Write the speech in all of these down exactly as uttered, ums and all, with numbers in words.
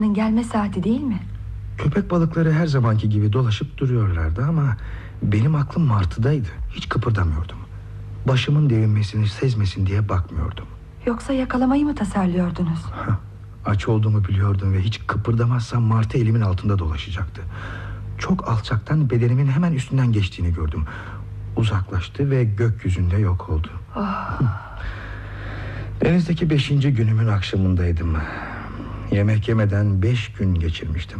Gelme saati değil mi? Köpek balıkları her zamanki gibi dolaşıp duruyorlardı ama benim aklım martıdaydı. Hiç kıpırdamıyordum. Başımın devinmesini sezmesin diye bakmıyordum. Yoksa yakalamayı mı tasarlıyordunuz? Hah, aç olduğumu biliyordum ve hiç kıpırdamazsam martı elimin altında dolaşacaktı. Çok alçaktan bedenimin hemen üstünden geçtiğini gördüm. Uzaklaştı ve gökyüzünde yok oldu. Oh. Denizdeki beşinci günümün akşamındaydım. Yemek yemeden beş gün geçirmiştim.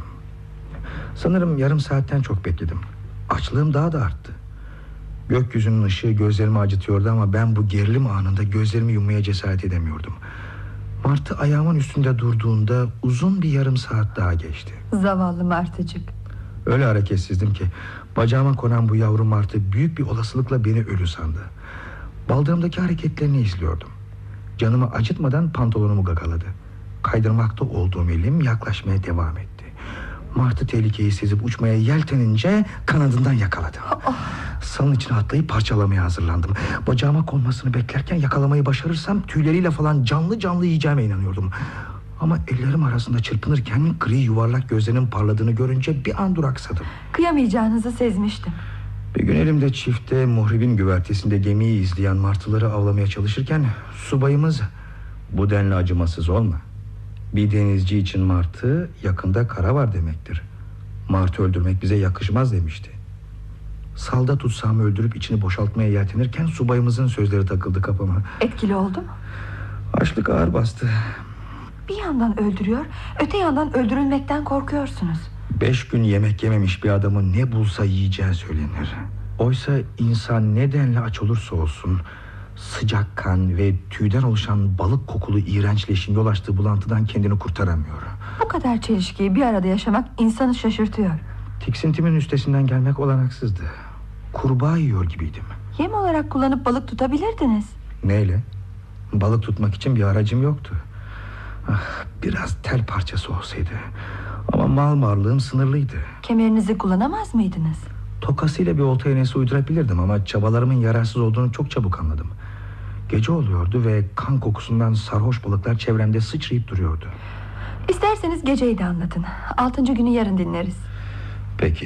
Sanırım yarım saatten çok bekledim. Açlığım daha da arttı. Gökyüzünün ışığı gözlerimi acıtıyordu ama ben bu gerilim anında gözlerimi yummaya cesaret edemiyordum. Martı ayağımın üstünde durduğunda uzun bir yarım saat daha geçti. Zavallı martıcık. Öyle hareketsizdim ki bacağıma konan bu yavru martı büyük bir olasılıkla beni ölü sandı. Baldırımdaki hareketlerini izliyordum. Canımı acıtmadan pantolonumu gagaladı. Kaydırmakta olduğum elim yaklaşmaya devam etti. Martı tehlikeyi sezip uçmaya yeltenince kanadından yakaladım. Oh. Salın içine atlayıp parçalamaya hazırlandım. Bacağıma konmasını beklerken yakalamayı başarırsam tüyleriyle falan canlı canlı yiyeceğime inanıyordum. Ama ellerim arasında çırpınırken gri yuvarlak gözlerinin parladığını görünce bir an duraksadım. Kıyamayacağınızı sezmiştim. Bir gün elimde çifte muhribin güvertesinde gemiyi izleyen martıları avlamaya çalışırken subayımız "Bu denli acımasız olma. Bir denizci için martı yakında kara var demektir. Martı öldürmek bize yakışmaz" demişti. Salda tutsağımı öldürüp içini boşaltmaya yeltenirken subayımızın sözleri takıldı kafama. Etkili oldu mu? Açlık ağır bastı. Bir yandan öldürüyor, öte yandan öldürülmekten korkuyorsunuz. Beş gün yemek yememiş bir adamın ne bulsa yiyeceği söylenir. Oysa insan ne denli aç olursa olsun sıcak kan ve tüyden oluşan balık kokulu iğrenç leşin yol açtığı bulantıdan kendini kurtaramıyor. Bu kadar çelişkiyi bir arada yaşamak insanı şaşırtıyor. Tiksintimin üstesinden gelmek olanaksızdı. Kurbağa yiyor gibiydim. Yem olarak kullanıp balık tutabilirdiniz. Neyle? Balık tutmak için bir aracım yoktu. Ah, biraz tel parçası olsaydı. Ama mal varlığım sınırlıydı. Kemerinizi kullanamaz mıydınız? Tokasıyla bir olta iğnesi uydurabilirdim ama çabalarımın yararsız olduğunu çok çabuk anladım. Gece oluyordu ve kan kokusundan sarhoş balıklar çevremde sıçrayıp duruyordu. İsterseniz geceyi de anlatın. Altıncı günü yarın dinleriz. Peki.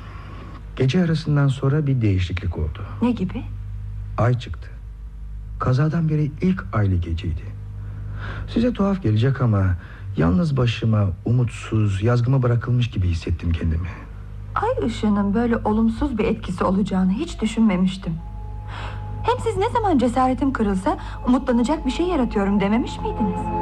Gece yarısından sonra bir değişiklik oldu. Ne gibi? Ay çıktı. Kazadan beri ilk aylı geceydi. Size tuhaf gelecek ama yalnız başıma, umutsuz, yazgıma bırakılmış gibi hissettim kendimi. Ay ışığının böyle olumsuz bir etkisi olacağını hiç düşünmemiştim. Hem siz ne zaman cesaretim kırılsa umutlanacak bir şey yaratıyorum dememiş miydiniz?